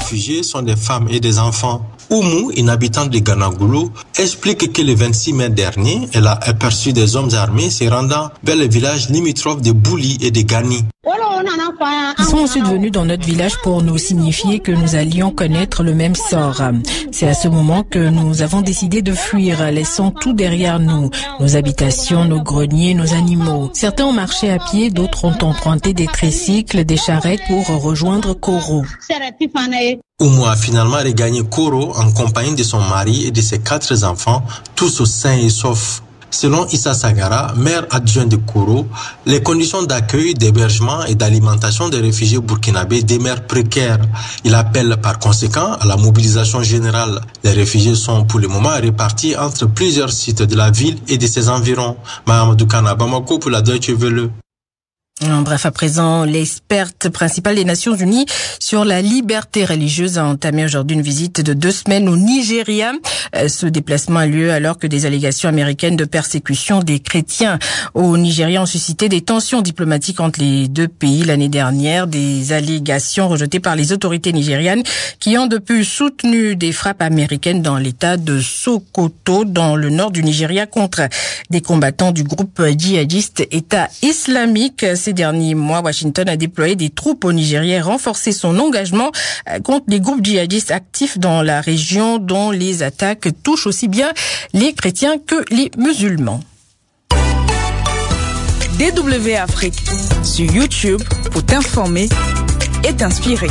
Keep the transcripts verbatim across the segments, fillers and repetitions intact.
réfugiés sont des femmes et des enfants. Oumou, une habitante de Ganagoulou, explique que le vingt-six mai dernier, elle a aperçu des hommes armés se rendant vers le village limitrophe de Bouli et de Gani. Ils sont ensuite venus dans notre village pour nous signifier que nous allions connaître le même sort. C'est à ce moment que nous avons décidé de fuir, laissant tout derrière nous, nos habitations, nos greniers, nos animaux. Certains ont marché à pied, d'autres ont emprunté des tricycles, des charrettes pour rejoindre Koro. Oumou a finalement regagné Koro en compagnie de son mari et de ses quatre enfants, tous sains et saufs. Selon Issa Sagara, maire adjoint de Koro, les conditions d'accueil, d'hébergement et d'alimentation des réfugiés burkinabés demeurent précaires. Il appelle par conséquent à la mobilisation générale. Les réfugiés sont pour le moment répartis entre plusieurs sites de la ville et de ses environs. Mahamadou Kana, Bamako pour la Deutsche Welle. Bref, à présent, l'experte principale des Nations Unies sur la liberté religieuse a entamé aujourd'hui une visite de deux semaines au Nigeria. Ce déplacement a lieu alors que des allégations américaines de persécution des chrétiens au Nigeria ont suscité des tensions diplomatiques entre les deux pays l'année dernière. Des allégations rejetées par les autorités nigérianes qui ont depuis soutenu des frappes américaines dans l'état de Sokoto, dans le nord du Nigeria, contre des combattants du groupe djihadiste État islamique. Ces derniers mois, Washington a déployé des troupes au Nigeria et renforcé son engagement contre les groupes djihadistes actifs dans la région, dont les attaques touchent aussi bien les chrétiens que les musulmans. D W Afrique sur YouTube pour t'informer et t'inspirer.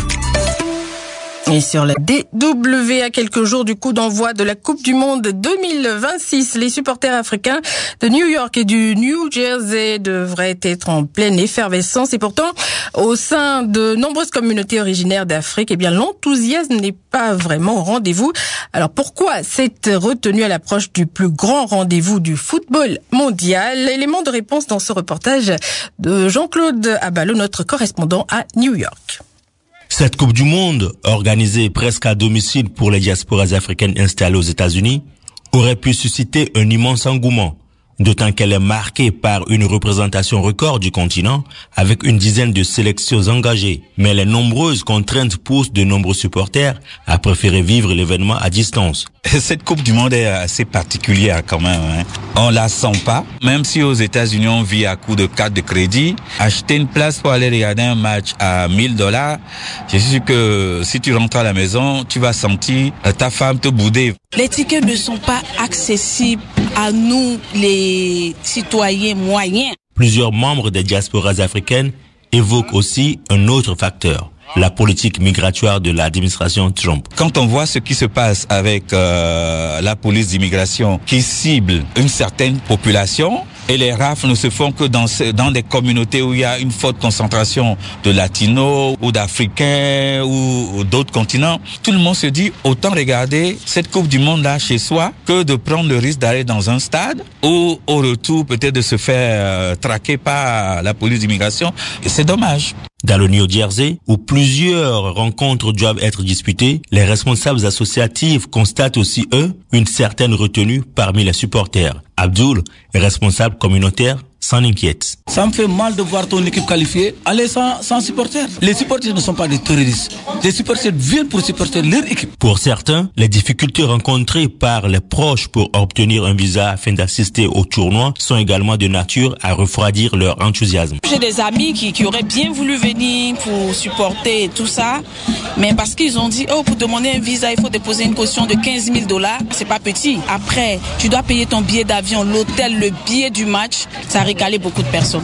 Et sur la D W, à quelques jours du coup d'envoi de la Coupe du Monde deux mille vingt-six, les supporters africains de New York et du New Jersey devraient être en pleine effervescence. Et pourtant, au sein de nombreuses communautés originaires d'Afrique, eh bien, l'enthousiasme n'est pas vraiment au rendez-vous. Alors pourquoi cette retenue à l'approche du plus grand rendez-vous du football mondial? Élément de réponse dans ce reportage de Jean-Claude Abalo, notre correspondant à New York. Cette Coupe du Monde, organisée presque à domicile pour les diasporas africaines installées aux États-Unis, aurait pu susciter un immense engouement, d'autant qu'elle est marquée par une représentation record du continent avec une dizaine de sélections engagées. Mais les nombreuses contraintes poussent de nombreux supporters à préférer vivre l'événement à distance. Cette Coupe du Monde est assez particulière quand même. Hein. On la sent pas. Même si aux États-Unis on vit à coup de carte de crédit, acheter une place pour aller regarder un match à mille dollars, je suis sûr que si tu rentres à la maison, tu vas sentir ta femme te bouder. Les tickets ne sont pas accessibles à nous, les citoyens moyens. Plusieurs membres des diasporas africaines évoquent aussi un autre facteur: la politique migratoire de l'administration Trump. Quand on voit ce qui se passe avec euh, la police d'immigration qui cible une certaine population, et les rafles ne se font que dans, dans des communautés où il y a une forte concentration de latinos ou d'africains ou, ou d'autres continents, tout le monde se dit autant regarder cette Coupe du Monde là chez soi que de prendre le risque d'aller dans un stade ou au retour peut-être de se faire euh, traquer par la police d'immigration. Et c'est dommage. Dans le New Jersey, où plusieurs rencontres doivent être disputées, les responsables associatifs constatent aussi, eux, une certaine retenue parmi les supporters. Abdul, responsable communautaire, s'en inquiète. Ça me fait mal de voir ton équipe qualifiée aller sans, sans supporters. Les supporters ne sont pas des terroristes. Les supporters viennent pour supporter leur équipe. Pour certains, les difficultés rencontrées par les proches pour obtenir un visa afin d'assister au tournoi sont également de nature à refroidir leur enthousiasme. J'ai des amis qui, qui auraient bien voulu venir pour supporter et tout ça, mais parce qu'ils ont dit, oh, pour demander un visa, il faut déposer une caution de quinze mille dollars. C'est pas petit. Après, tu dois payer ton billet d'avion, l'hôtel, le billet du match. Ça régalé beaucoup de personnes.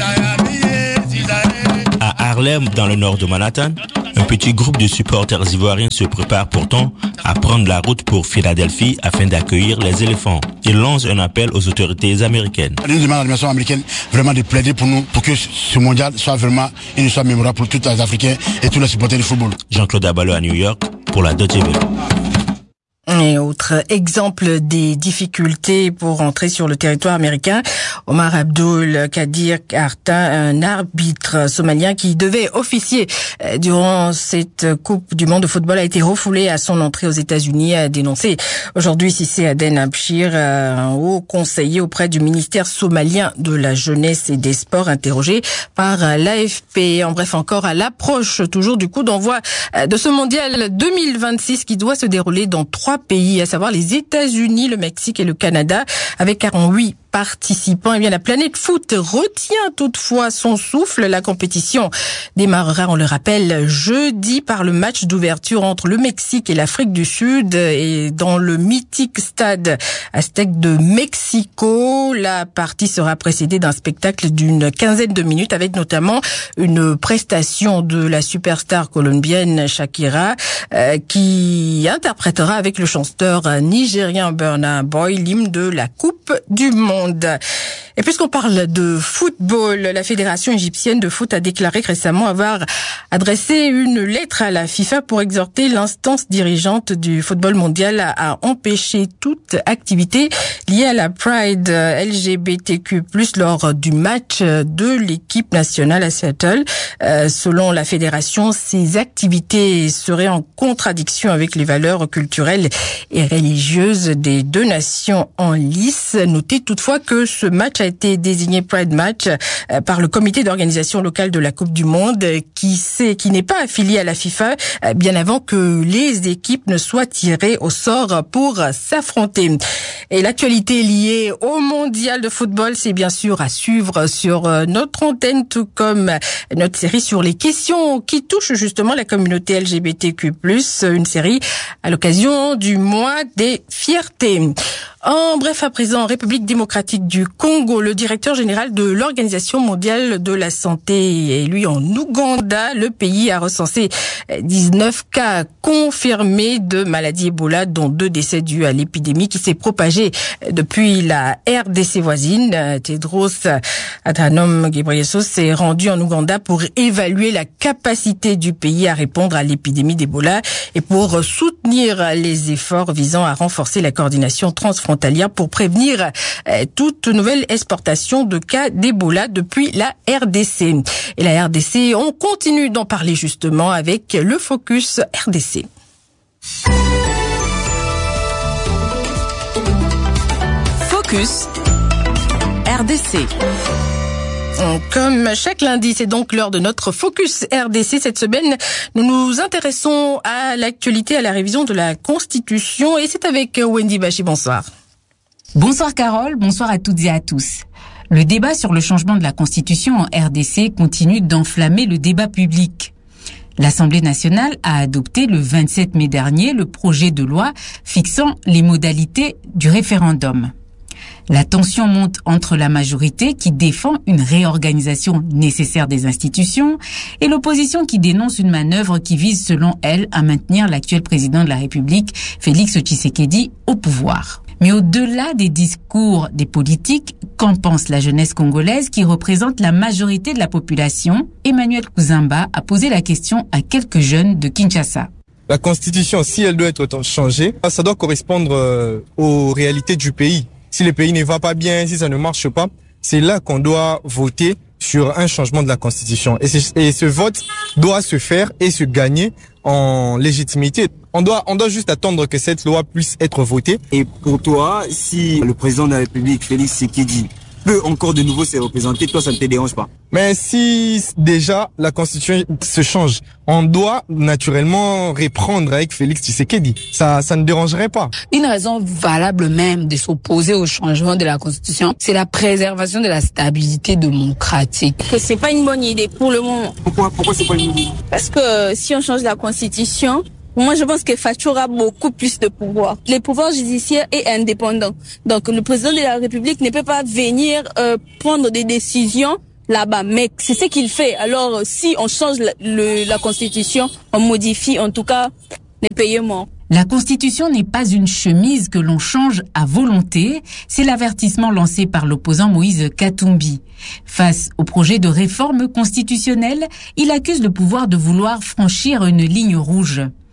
À Harlem, dans le nord de Manhattan, un petit groupe de supporters ivoiriens se prépare pourtant à prendre la route pour Philadelphie afin d'accueillir les éléphants. Ils lancent un appel aux autorités américaines. Nous demandons à l'administration américaine vraiment de plaider pour nous, pour que ce mondial soit vraiment une histoire mémorable pour tous les Africains et tous les supporters du football. Jean-Claude Abalo à New York pour la Deutsche Welle. Et autre exemple des difficultés pour entrer sur le territoire américain, Omar Abdul Kadir Arta, un arbitre somalien qui devait officier durant cette Coupe du Monde de football, a été refoulé à son entrée aux États-Unis, a dénoncé aujourd'hui Cissé Aden Abshir, un haut conseiller auprès du ministère somalien de la jeunesse et des sports, interrogé par l'A F P. En bref, encore à l'approche toujours du coup d'envoi de ce mondial deux mille vingt-six qui doit se dérouler dans trois pays, à savoir les États-Unis, le Mexique et le Canada, avec quarante-huit participants. Eh bien, la planète foot retient toutefois son souffle. La compétition démarrera, on le rappelle, jeudi par le match d'ouverture entre le Mexique et l'Afrique du Sud et dans le mythique stade Aztec de Mexico. La partie sera précédée d'un spectacle d'une quinzaine de minutes avec notamment une prestation de la superstar colombienne Shakira euh, qui interprétera avec le chanteur nigérien Burna Boy l'hymne de la Coupe du Monde. Et puisqu'on parle de football, la Fédération égyptienne de foot a déclaré récemment avoir adressé une lettre à la FIFA pour exhorter l'instance dirigeante du football mondial à empêcher toute activité liée à la Pride L G B T Q plus, lors du match de l'équipe nationale à Seattle. Euh, selon la Fédération, ces activités seraient en contradiction avec les valeurs culturelles et religieuses des deux nations en lice. Notez toutefois que ce match a été désigné Pride Match par le comité d'organisation locale de la Coupe du Monde qui sait, qui n'est pas affilié à la FIFA bien avant que les équipes ne soient tirées au sort pour s'affronter. Et l'actualité liée au mondial de football, c'est bien sûr à suivre sur notre antenne, tout comme notre série sur les questions qui touchent justement la communauté L G B T Q plus, une série à l'occasion du mois des fiertés. En bref, à présent, République démocratique du Congo, le directeur général de l'Organisation mondiale de la santé est lui en Ouganda. Le pays a recensé dix-neuf cas confirmés de maladie Ebola, dont deux décès dus à l'épidémie qui s'est propagée depuis la R D C voisine. Tedros Adhanom Ghebreyesus s'est rendu en Ouganda pour évaluer la capacité du pays à répondre à l'épidémie d'Ebola et pour soutenir les efforts visant à renforcer la coordination transfrontalière pour prévenir toute nouvelle exportation de cas d'Ebola depuis la R D C. Et la R D C, on continue d'en parler justement avec le Focus R D C. Focus R D C. Comme chaque lundi, c'est donc l'heure de notre Focus R D C. Cette semaine, nous nous intéressons à l'actualité, à la révision de la Constitution. Et c'est avec Wendy Bachi. Bonsoir. Bonsoir Carole, bonsoir à toutes et à tous. Le débat sur le changement de la Constitution en R D C continue d'enflammer le débat public. L'Assemblée nationale a adopté le vingt-sept mai dernier le projet de loi fixant les modalités du référendum. La tension monte entre la majorité qui défend une réorganisation nécessaire des institutions et l'opposition qui dénonce une manœuvre qui vise, selon elle, à maintenir l'actuel président de la République, Félix Tshisekedi, au pouvoir. Mais au-delà des discours des politiques, qu'en pense la jeunesse congolaise qui représente la majorité de la population? Emmanuel Kouzamba a posé la question à quelques jeunes de Kinshasa. La Constitution, si elle doit être changée, ça doit correspondre aux réalités du pays. Si le pays ne va pas bien, si ça ne marche pas, c'est là qu'on doit voter sur un changement de la Constitution. Et, et ce vote doit se faire et se gagner en légitimité. On doit, on doit juste attendre que cette loi puisse être votée. Et pour toi, si le président de la République, Félix Tshisekedi, peut encore de nouveau se représenter, toi, ça ne te dérange pas? Mais si déjà la Constitution se change, on doit naturellement reprendre avec Félix Tshisekedi. Ça, ça ne dérangerait pas. Une raison valable même de s'opposer au changement de la Constitution, c'est la préservation de la stabilité démocratique. Que c'est pas une bonne idée pour le moment. Pourquoi, pourquoi c'est pas une bonne idée? Parce que si on change la Constitution, moi, je pense que Fatou aura beaucoup plus de pouvoir. Le pouvoir judiciaire est indépendant. Donc, le président de la République ne peut pas venir euh, prendre des décisions là-bas. Mais c'est ce qu'il fait. Alors, si on change la, le, la Constitution, on modifie en tout cas les paiements. La Constitution n'est pas une chemise que l'on change à volonté. C'est l'avertissement lancé par l'opposant Moïse Katumbi. Face au projet de réforme constitutionnelle, il accuse le pouvoir de vouloir franchir une ligne rouge.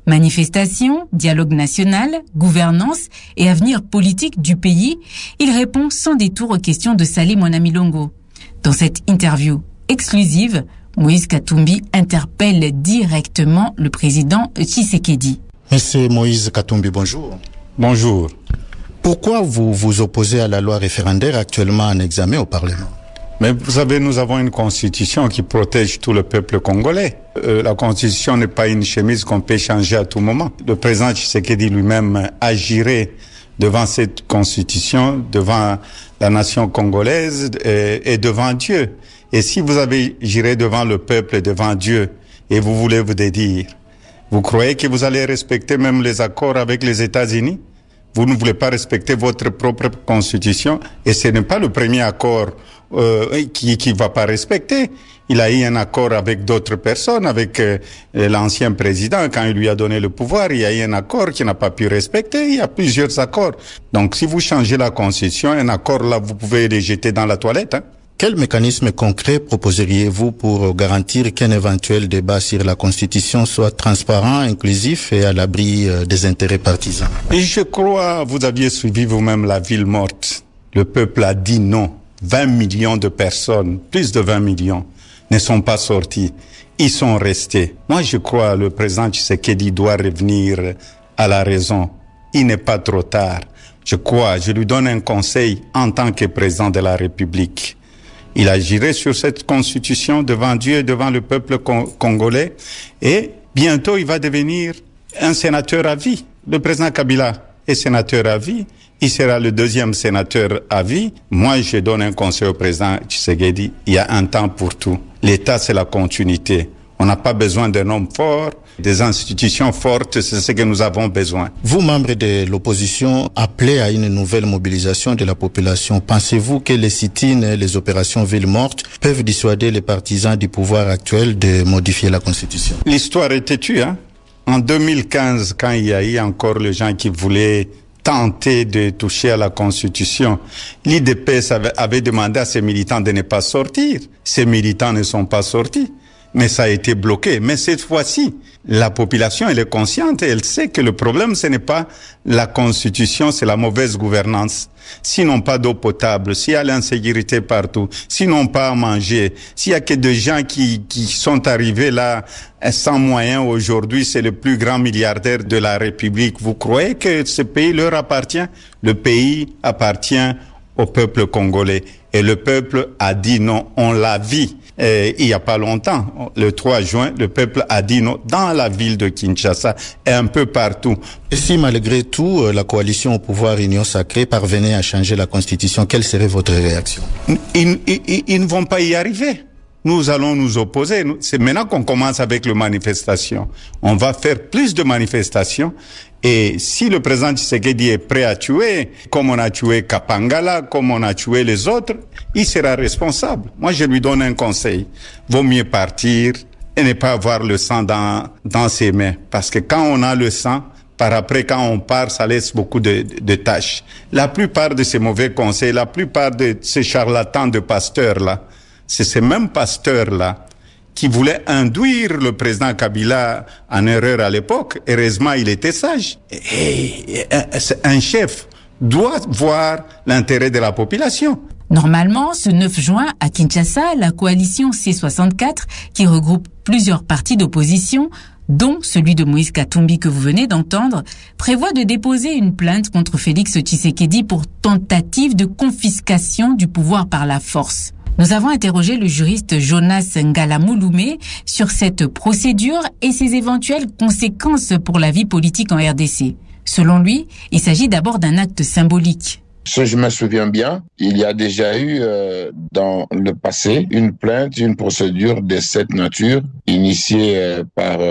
Manifestation, dialogue national, gouvernance et avenir politique du pays, il répond sans détour aux questions de Saleh Mwanamilongo. Dans cette interview exclusive, Moïse Katumbi interpelle directement le président Tshisekedi. Monsieur Moïse Katumbi, bonjour. Bonjour. Pourquoi vous vous opposez à la loi référendaire actuellement en examen au Parlement? Mais vous savez, nous avons une constitution qui protège tout le peuple congolais. Euh, la constitution n'est pas une chemise qu'on peut changer à tout moment. Le président Tshisekedi lui-même agirait devant cette constitution, devant la nation congolaise et, et devant Dieu. Et si vous avez géré devant le peuple et devant Dieu et vous voulez vous dédire, vous croyez que vous allez respecter même les accords avec les États-Unis? Vous ne voulez pas respecter votre propre constitution et ce n'est pas le premier accord euh, qui qui va pas respecter. Il a eu un accord avec d'autres personnes, avec euh, l'ancien président quand il lui a donné le pouvoir. Il y a eu un accord qu'il n'a pas pu respecter. Il y a plusieurs accords. Donc si vous changez la constitution, un accord là, vous pouvez le jeter dans la toilette. Hein. Quel mécanisme concret proposeriez-vous pour garantir qu'un éventuel débat sur la Constitution soit transparent, inclusif et à l'abri des intérêts partisans? Et je crois, vous aviez suivi vous-même la ville morte. Le peuple a dit non. vingt millions de personnes, plus de vingt millions, ne sont pas sortis. Ils sont restés. Moi, je crois que le président Tshisekedi doit revenir à la raison. Il n'est pas trop tard. Je crois, je lui donne un conseil en tant que président de la République. Il agirait sur cette constitution devant Dieu et devant le peuple con- congolais. Et bientôt, il va devenir un sénateur à vie. Le président Kabila est sénateur à vie. Il sera le deuxième sénateur à vie. Moi, je donne un conseil au président Tshisekedi. Il y a un temps pour tout. L'État, c'est la continuité. On n'a pas besoin d'un homme fort. Des institutions fortes, c'est ce que nous avons besoin. Vous, membres de l'opposition, appelez à une nouvelle mobilisation de la population. Pensez-vous que les sit-ins et les opérations villes mortes peuvent dissuader les partisans du pouvoir actuel de modifier la Constitution? L'histoire est têtue, hein. En deux mille quinze, quand il y a eu encore les gens qui voulaient tenter de toucher à la Constitution, l'I D P S avait, avait demandé à ses militants de ne pas sortir. Ces militants ne sont pas sortis. Mais ça a été bloqué. Mais cette fois-ci, la population, elle est consciente et elle sait que le problème, ce n'est pas la Constitution, c'est la mauvaise gouvernance. S'ils n'ont pas d'eau potable, s'il y a l'insécurité partout, s'ils n'ont pas à manger, s'il y a que des gens qui, qui sont arrivés là sans moyens aujourd'hui, c'est le plus grand milliardaire de la République. Vous croyez que ce pays leur appartient? Le pays appartient au peuple congolais. Et le peuple a dit non, on l'a vu. Et il n'y a pas longtemps, le trois juin, le peuple a dit non dans la ville de Kinshasa et un peu partout. Et si malgré tout, la coalition au pouvoir Union Sacrée parvenait à changer la Constitution, quelle serait votre réaction? Ils, ils, ils ne vont pas y arriver. Nous allons nous opposer. C'est maintenant qu'on commence avec les manifestations. On va faire plus de manifestations. Et si le président Tshisekedi est prêt à tuer, comme on a tué Kapangala, comme on a tué les autres, il sera responsable. Moi, je lui donne un conseil. Vaut mieux partir et ne pas avoir le sang dans, dans ses mains. Parce que quand on a le sang, par après, quand on part, ça laisse beaucoup de, de, de tâches. La plupart de ces mauvais conseils, la plupart de ces charlatans de pasteurs-là, c'est ces mêmes pasteurs-là qui voulaient induire le président Kabila en erreur à l'époque. Heureusement, il était sage. Et, et, un chef doit voir l'intérêt de la population. Normalement, ce neuf juin, à Kinshasa, la coalition C soixante-quatre, qui regroupe plusieurs partis d'opposition, dont celui de Moïse Katumbi que vous venez d'entendre, prévoit de déposer une plainte contre Félix Tshisekedi pour tentative de confiscation du pouvoir par la force. Nous avons interrogé le juriste Jonas Ngalamouloumé sur cette procédure et ses éventuelles conséquences pour la vie politique en R D C. Selon lui, il s'agit d'abord d'un acte symbolique. Si je me souviens bien, il y a déjà eu euh, dans le passé une plainte, une procédure de cette nature initiée euh, par